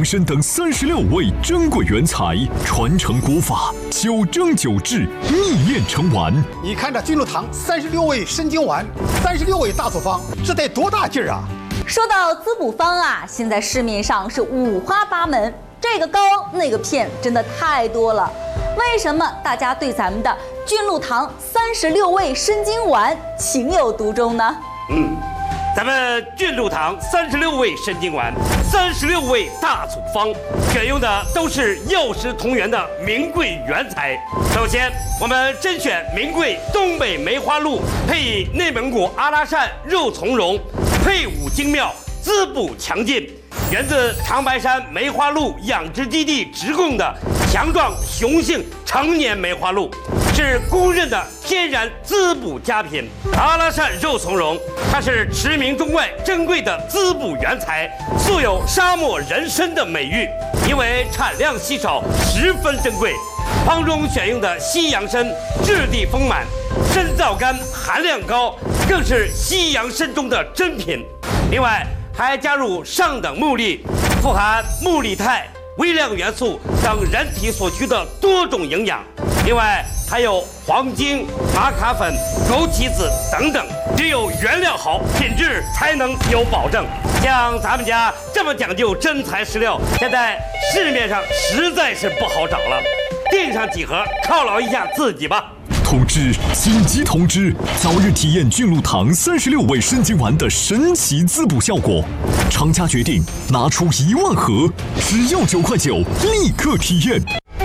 洋参等36味珍贵原材，传承古法，9蒸9制，秘炼成丸。 你看这菌露堂36味参精丸，36味大组方，这得多大劲儿啊！ 说到滋补方啊，现在市面上是五花八门，这个膏那个片真的太多了。为什么大家对咱们的菌露堂36味参精丸情有独钟呢？ 咱们菌露堂36味参精丸，36味大组方，选用的都是药食同源的名贵原材。首先，我们甄选名贵东北梅花鹿，配以内蒙古阿拉善肉苁蓉，配伍精妙，滋补强劲，源自长白山梅花鹿养殖基地直供的强壮雄性成年梅花鹿，是公认的天然滋补佳品。阿拉善肉苁蓉，它是驰名中外珍贵的滋补原材，素有沙漠人参的美誉，因为产量稀少，十分珍贵。方中选用的西洋参质地丰满，参皂苷含量高，更是西洋参中的珍品。另外还加入上等木粒，富含木力肽、微量元素等人体所需的多种营养。另外还有黄精、玛卡粉、枸杞子等等，只有原料好，品质才能有保证。像咱们家这么讲究真材实料，现在市面上实在是不好找了。订上几盒，犒劳一下自己吧。 通知！紧急通知！早日体验菌露堂36味参精丸的神奇滋补效果。厂家决定拿出1万盒，只要9块9，立刻体验。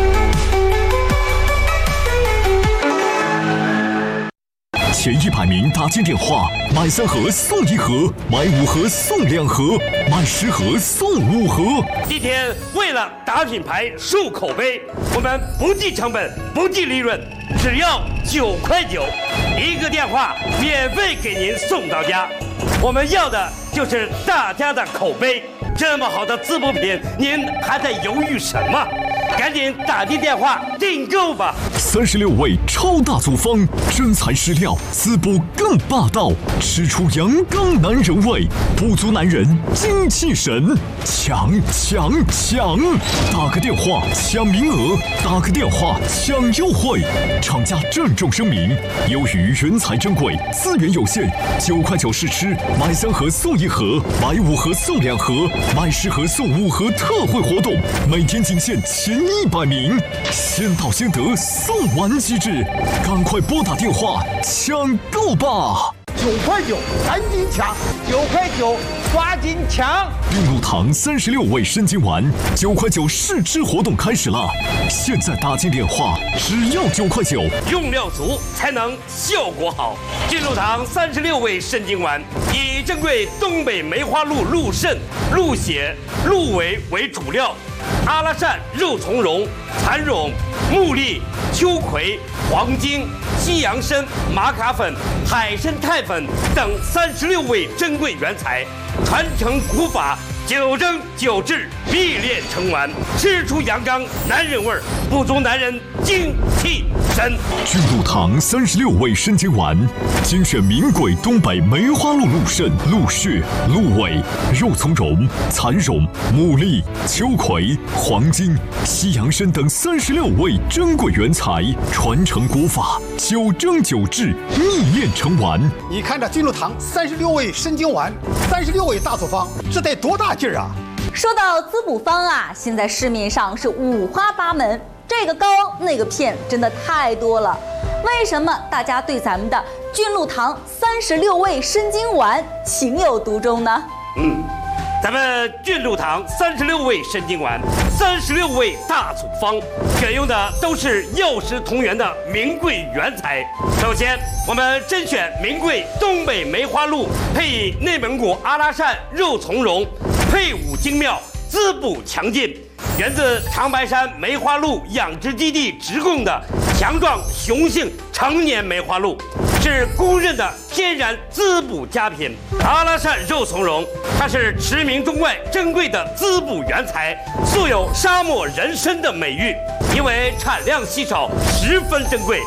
前100名打进电话，买3盒送1盒，买5盒送2盒，买10盒送5盒。 今天为了打品牌、树口碑，我们不计成本、不计利润，只要9块9，一个电话免费给您送到家。我们要的就是大家的口碑。这么好的滋补品，您还在犹豫什么？赶紧打进电话订购吧 ！36味超大组方，真材实料，滋补更霸道，吃出阳刚男人味，补足男人精气神，抢！打个电话抢名额，打个电话抢优惠。厂家郑重声明：由于原材珍贵，资源有限，9块9试吃，买3盒送1盒，买5盒送2盒，买10盒送5盒特惠活动，每天仅限前100名，先到先得，送完即止，赶快拨打电话抢购吧 ！9块9，赶紧抢！9块9，抓紧抢！ 菌露堂36味参精丸9块9试吃活动开始了，现在打进电话，只要9块9， 用料足才能效果好。菌露堂36味参精丸以珍贵东北梅花鹿鹿肾、鹿血、鹿尾为主料，阿拉善肉苁蓉、蚕蛹、木栗、秋葵、黄精、西洋参、玛卡粉、海参肽粉等36味珍贵原材，传承古法，9蒸9制，秘炼成丸，吃出阳刚男人味儿，补足男人精气神。 菌露堂36味参精丸，精选名贵东北梅花鹿鹿肾、鹿血、鹿尾、肉苁蓉、蚕蛹、牡蛎、秋葵、黄精、西洋参等36味珍贵原材，传承古法，9蒸9制，秘炼成丸。 你看这菌露堂36味参精丸，36味大组方，这得多大劲儿啊！ 说到滋补方啊，现在市面上是五花八门，这个膏那个片真的太多了。为什么大家对咱们的菌露堂36味参精丸情有独钟呢？ 咱们菌露堂36味参精丸，36味大组方，选用的都是药食同源的名贵原材。首先，我们甄选名贵东北梅花鹿，配以内蒙古阿拉善肉苁蓉，配伍精妙，滋补强劲，源自长白山梅花鹿养殖基地直供的强壮雄性成年梅花鹿，是公认的天然滋补佳品。阿拉善肉苁蓉，它是驰名中外珍贵的滋补原材，素有沙漠人参的美誉，因为产量稀少，十分珍贵。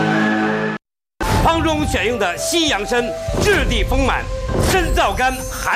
方中选用的西洋参质地丰满，参皂苷含